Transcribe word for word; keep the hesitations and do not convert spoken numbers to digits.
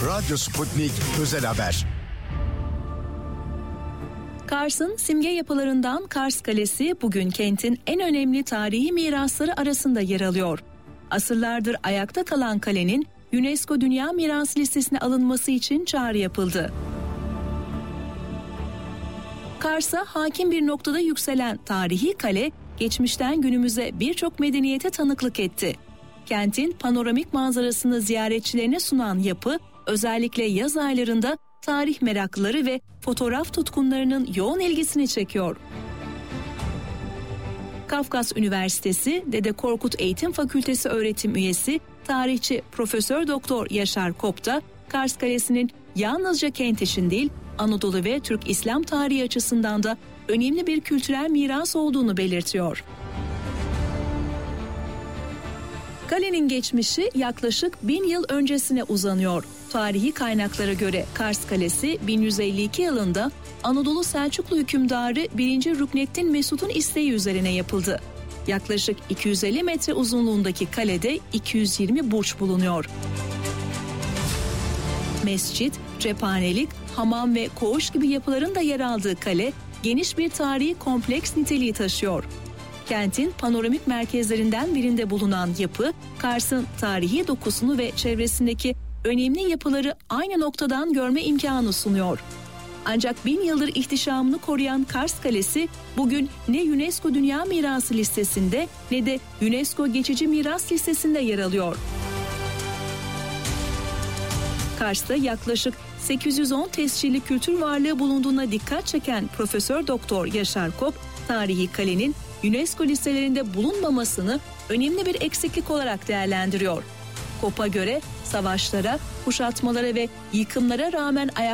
Radyo Sputnik Özel Haber. Kars'ın simge yapılarından Kars Kalesi bugün kentin en önemli tarihi mirasları arasında yer alıyor. Asırlardır ayakta kalan kalenin UNESCO Dünya Mirası listesine alınması için çağrı yapıldı. Kars'a hakim bir noktada yükselen tarihi kale, geçmişten günümüze birçok medeniyete tanıklık etti. Kentin panoramik manzarasını ziyaretçilerine sunan yapı, özellikle yaz aylarında tarih meraklıları ve fotoğraf tutkunlarının yoğun ilgisini çekiyor. Kafkas Üniversitesi Dede Korkut Eğitim Fakültesi öğretim üyesi, tarihçi Profesör Doktor Yaşar Kop da Kars Kalesi'nin yalnızca kent için değil, Anadolu ve Türk İslam tarihi açısından da önemli bir kültürel miras olduğunu belirtiyor. Kalenin geçmişi yaklaşık bin yıl öncesine uzanıyor. Tarihi kaynaklara göre Kars Kalesi bin yüz elli iki yılında Anadolu Selçuklu hükümdarı birinci. Rukneddin Mesud'un isteği üzerine yapıldı. Yaklaşık iki yüz elli metre uzunluğundaki kalede iki yüz yirmi burç bulunuyor. Mescit, cephanelik, hamam ve koğuş gibi yapıların da yer aldığı kale, geniş bir tarihi kompleks niteliği taşıyor. Kentin panoramik merkezlerinden birinde bulunan yapı, Kars'ın tarihi dokusunu ve çevresindeki önemli yapıları aynı noktadan görme imkanı sunuyor. Ancak bin yıldır ihtişamını koruyan Kars Kalesi bugün ne UNESCO Dünya Mirası listesinde ne de UNESCO Geçici Miras listesinde yer alıyor. Kars'ta yaklaşık sekiz yüz on tescilli kültür varlığı bulunduğuna dikkat çeken Profesör Doktor Yaşar Kop, tarihi kalenin UNESCO listelerinde bulunmamasını önemli bir eksiklik olarak değerlendiriyor. Kop'a göre savaşlara, kuşatmalara ve yıkımlara rağmen ayakta